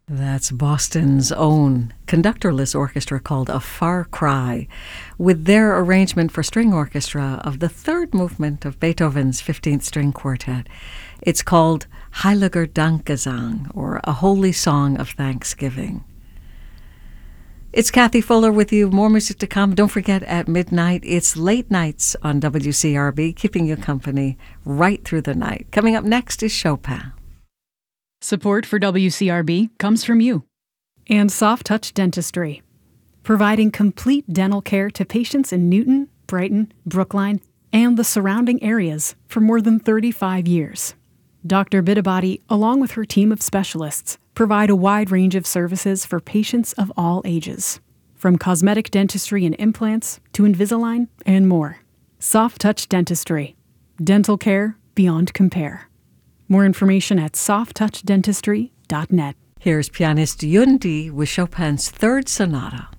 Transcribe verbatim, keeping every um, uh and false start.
That's Boston's own conductorless orchestra called A Far Cry, with their arrangement for string orchestra of the third movement of Beethoven's fifteenth String Quartet. It's called Heiliger Dankgesang, or A Holy Song of Thanksgiving. It's Kathy Fuller with you. More music to come. Don't forget, at midnight, it's Late Nights on W C R B, keeping you company right through the night. Coming up next is Chopin. Support for W C R B comes from you and Soft Touch Dentistry, providing complete dental care to patients in Newton, Brighton, Brookline, and the surrounding areas for more than thirty-five years. Doctor Biddabody, along with her team of specialists, provide a wide range of services for patients of all ages, from cosmetic dentistry and implants to Invisalign and more. Soft Touch Dentistry, dental care beyond compare. More information at soft touch dentistry dot net. Here's pianist Yundi with Chopin's Third Sonata.